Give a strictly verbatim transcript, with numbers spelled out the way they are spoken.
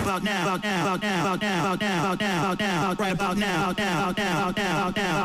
about now, about now, about now, about now, about now, about now, right about now, now, now, now, now, now.